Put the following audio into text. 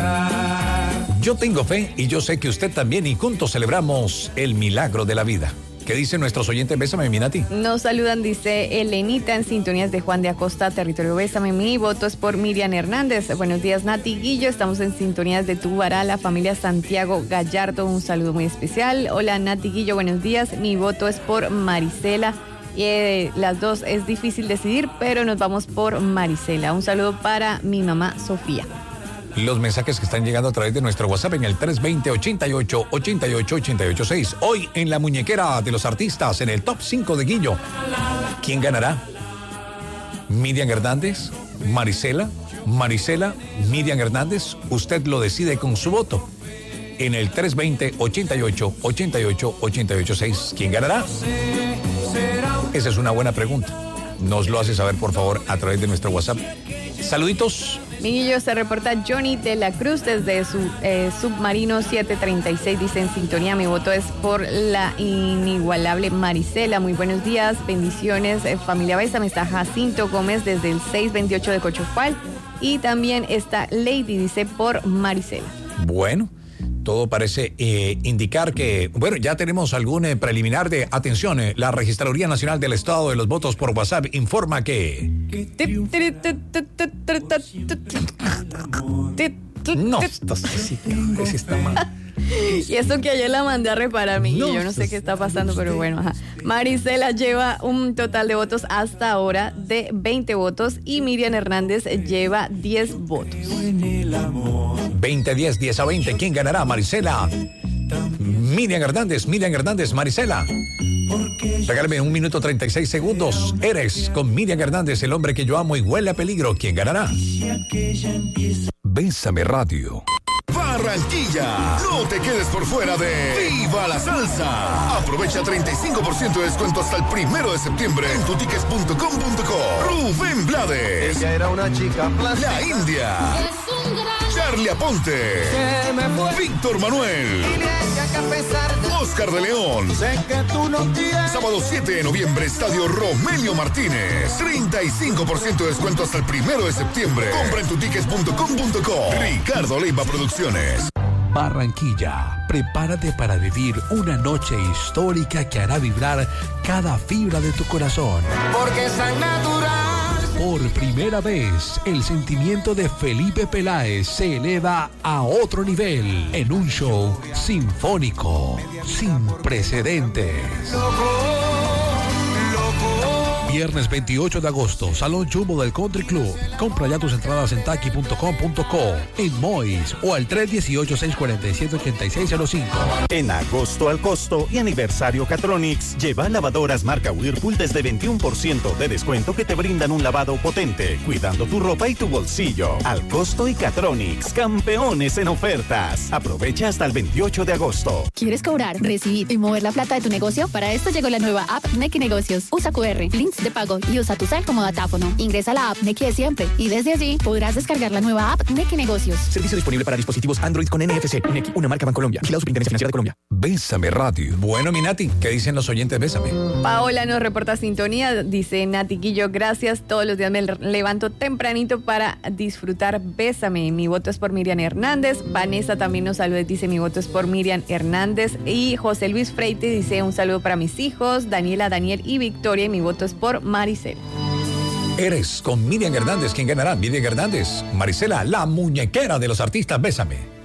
Yo tengo fe y yo sé que usted también, y juntos celebramos el milagro de la vida. ¿Qué dicen nuestros oyentes? Bésame, Minati. Nos saludan, dice Elenita, en sintonías de Juan de Acosta, territorio Bésame. Mi voto es por Miriam Hernández. Buenos días, Nati Guillo. Estamos en sintonías de Tubará, la familia Santiago Gallardo. Un saludo muy especial. Hola, Nati Guillo, buenos días. Mi voto es por Marisela. Las dos es difícil decidir, pero nos vamos por Marisela. Un saludo para mi mamá Sofía. Los mensajes que están llegando a través de nuestro WhatsApp en el 320-88-88-886. Hoy en la muñequera de los artistas, en el top 5 de Guillo. ¿Quién ganará? ¿Miriam Hernández? ¿Marisela? ¿Marisela? ¿Miriam Hernández? Usted lo decide con su voto. En el 320-88-88-886. ¿Quién ganará? Esa es una buena pregunta. Nos lo hace saber, por favor, a través de nuestro WhatsApp. Saluditos. Miguillo, se reporta Johnny de la Cruz desde su submarino 736. Dice en sintonía, mi voto es por la inigualable Marisela. Muy buenos días, bendiciones, familia Bésame. Está Jacinto Gómez desde el 628 de Cochofal. Y también está Lady, dice por Marisela. Bueno, todo parece indicar que, bueno, ya tenemos algún preliminar de atención. La Registraduría Nacional del Estado de los Votos por WhatsApp informa que... No, ese está mal. Y eso que ayer la mandé a reparar, Miguel. Yo no sé qué está pasando, pero bueno, ajá. Marisela lleva un total de votos hasta ahora de 20 votos y Miriam Hernández lleva 10 votos. 20-10, 10-20. ¿Quién ganará? Marisela. Miriam Hernández, Marisela. Regálame 1 minuto 36 segundos. Eres con Miriam Hernández, el hombre que yo amo y huele a peligro. ¿Quién ganará? Bésame Radio. Barranquilla, no te quedes por fuera de ¡Viva la Salsa! Aprovecha 35% de descuento hasta el 1 de septiembre en tutickets.com.co. Rubén Blades. Ella era una chica plástica. La India. Charlie Aponte. Víctor Manuel. Oscar de León. Sé que tú no quieres. Sábado 7 de noviembre, Estadio Romelio Martínez. 35% de descuento hasta el 1 de septiembre. Compra en tutickets.com.co. Ricardo Leiva Producciones. Barranquilla, prepárate para vivir una noche histórica que hará vibrar cada fibra de tu corazón. Porque es tan natural. Por primera vez, el sentimiento de Felipe Peláez se eleva a otro nivel en un show sinfónico, sin precedentes. Viernes 28 de agosto, Salón Jumbo del Country Club. Compra ya tus entradas en taqui.com.co, en Mois o al 318-647-8605. En agosto al costo y aniversario Catronics, lleva lavadoras marca Whirlpool desde 21% de descuento que te brindan un lavado potente, cuidando tu ropa y tu bolsillo. Al costo y Catronics, campeones en ofertas. Aprovecha hasta el 28 de agosto. ¿Quieres cobrar, recibir y mover la plata de tu negocio? Para esto llegó la nueva app Nequi Negocios. Usa QR, links de pago y usa tu cel como datáfono. Ingresa a la app Nequi de siempre y desde allí podrás descargar la nueva app Nequi Negocios. Servicio disponible para dispositivos Android con NFC. Nequi, una marca Bancolombia. Vigilado Superintendencia Financiera de Colombia. Bésame Radio. Bueno, mi Nati, ¿qué dicen los oyentes? Bésame. Paola nos reporta sintonía. Dice Nati Guillo, gracias. Todos los días me levanto tempranito para disfrutar Bésame. Mi voto es por Miriam Hernández. Vanessa también nos saluda. Dice mi voto es por Miriam Hernández. Y José Luis Freite dice un saludo para mis hijos, Daniela, Daniel y Victoria. Y mi voto es por Maricel. Eres con Miriam Hernández. ¿Quién ganará? Miriam Hernández. Marisela, la muñequera de los artistas. Bésame.